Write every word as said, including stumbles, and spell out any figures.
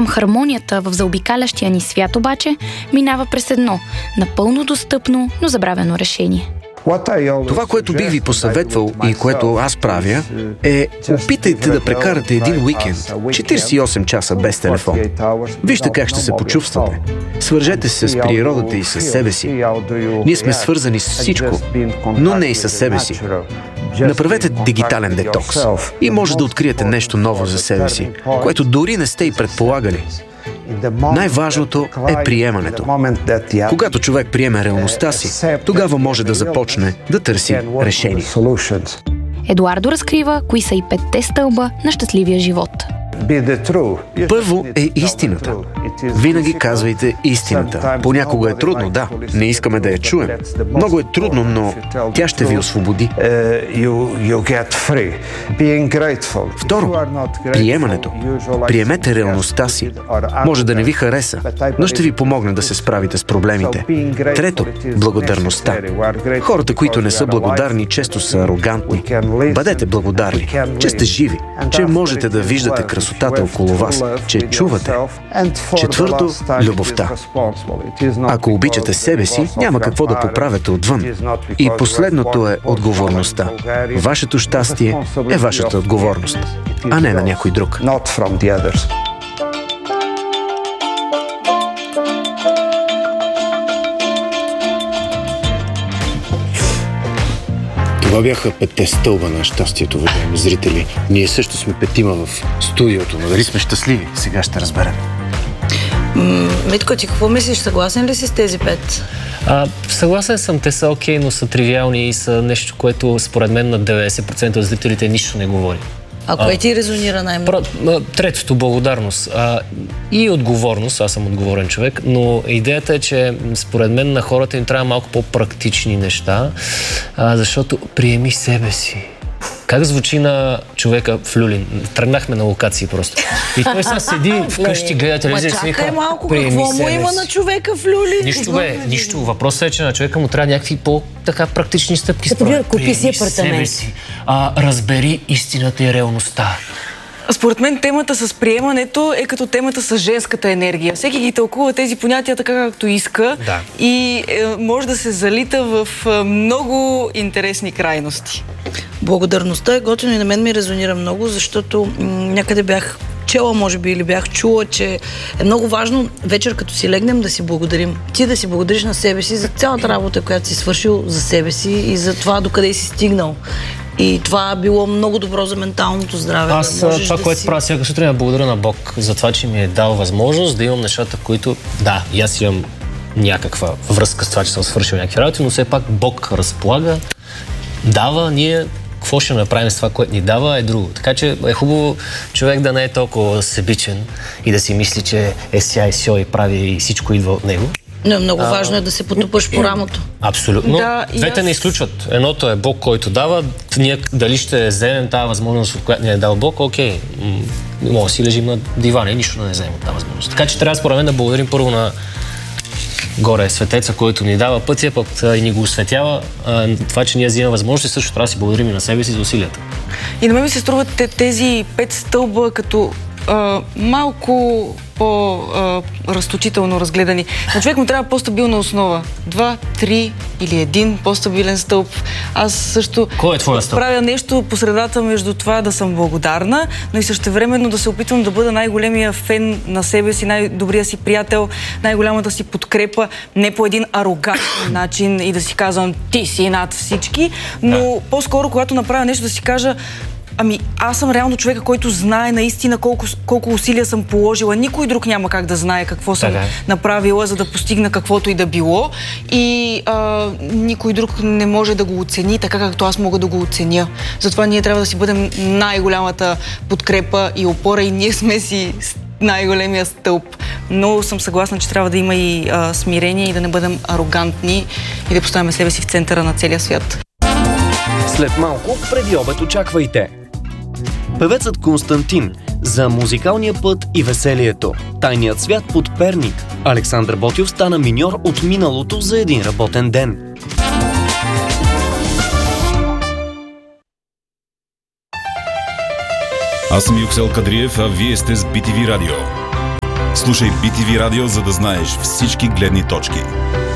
към хармонията в заобикалящия ни свят обаче минава през едно напълно достъпно, но забравено решение. Това, което бих ви посъветвал и което аз правя, е опитайте да прекарате един уикенд, четиридесет и осем часа без телефон. Вижте как ще се почувствате. Свържете се с природата и с себе си. Ние сме свързани с всичко, но не и с себе си. Направете дигитален детокс и може да откриете нещо ново за себе си, което дори не сте и предполагали. Най-важното е приемането. Когато човек приеме реалността си, тогава може да започне да търси решение. Едуардо разкрива кои са и петте стълба на щастливия живот. Първо е истината. Винаги казвайте истината. Понякога е трудно, да. Не искаме да я чуем. Много е трудно, но тя ще ви освободи. Второ, приемането. Приемете реалността си. Може да не ви хареса, но ще ви помогне да се справите с проблемите. Трето, благодарността. Хората, които не са благодарни, често са арогантни. Бъдете благодарни, че сте живи, че можете да виждате красотата около вас, че чувате. Четвърто, любовта. Ако обичате себе си, няма какво да поправяте отвън. И последното е отговорността. Вашето щастие е вашата отговорност, а не на някой друг. Това бяха петте стълба на щастието, уважаеми зрители. Ние също сме петима в студиото, но дали сме щастливи? Сега ще разберем. Митко, ти какво мислиш? Съгласен ли си с тези пет? А, съгласен съм, те са окей, но са тривиални и са нещо, което според мен на деветдесет процента от зрителите нищо не говори. А кое ти резонира най-много? Третото, благодарност. А, и отговорност, аз съм отговорен човек, но идеята е, че според мен на хората им трябва малко по-практични неща, а, защото приеми себе си. Как звучи на човека в Люлин? Тръгнахме на локации просто. И той сега седи вкъщи, гледа телевизия и си вика, чакай малко, какво му има на човека в Люлин? Нищо бе, нищо. Въпросът е, че на човека му трябва някакви по-така практични стъпки. Например, купи си апартамент. А, разбери истината и реалността. Според мен темата с приемането е като темата с женската енергия. Всеки ги тълкува тези понятия така, както иска, да. И е, може да се залита в е, много интересни крайности. Благодарността е готино и на мен ми резонира много, защото м- някъде бях чела, може би, или бях чула, че е много важно вечер, като си легнем, да си благодарим. Ти да си благодариш на себе си за цялата работа, която си свършил за себе си и за това докъде си стигнал. И това било много добро за менталното здраве. Аз да това, да което си... правя всяка сутрин, да благодаря на Бог за това, че ми е дал възможност да имам нещата, които, да, и аз имам някаква връзка с това, че съм свършил някакви работи, но все пак Бог разполага, дава, ние какво ще направим с това, което ни дава, е друго. Така че е хубаво човек да не е толкова себичен и да си мисли, че е ся и сьо и прави и всичко идва от него. Но много важно е да се потупаш по рамото. Абсолютно. Да, двете аз... не изключват. Едното е Бог, който дава. Ние дали ще вземем тази възможност, от която ни е дал Бог, окей. М- може да си лежим на дивана и нищо да не вземем от тази възможност. Така че трябва според мен да благодарим първо на горе светеца, който ни дава пътя, пък и ни го осветява. А, това, че ние взимаме възможност, и също трябва да си благодарим и на себе си за усилията. И на мен ми се струват тези пет стълба като а, малко по-разточително разгледани. На човек му трябва по-стабилна основа. Два, три или един по-стабилен стълб. Аз също Кой е твоя стълб? правя нещо по средата между това да съм благодарна, но и същевременно да се опитвам да бъда най-големия фен на себе си, най-добрия си приятел, най-голямата си подкрепа, не по един арогантен начин и да си казвам ти си над всички, но да. По-скоро, когато направя нещо, да си кажа ами аз съм реално човека, който знае наистина колко, колко усилия съм положила. Никой друг няма как да знае какво съм така направила, за да постигна каквото и да било. И а, никой друг не може да го оцени така, както аз мога да го оценя. Затова ние трябва да си бъдем най-голямата подкрепа и опора и ние сме си най-големия стълб. Но съм съгласна, че трябва да има и а, смирение и да не бъдем арогантни и да поставяме себе си в центъра на целия свят. След малко преди обед очаквайте певецът Константин за музикалния път и веселието. Тайният свят под Перник. Александър Ботйов стана миньор от миналото за един работен ден. Аз съм Юксел Кадриев, а вие сте с Би Ти Ви Радио. Слушай Би Ти Ви Радио, за да знаеш всички гледни точки.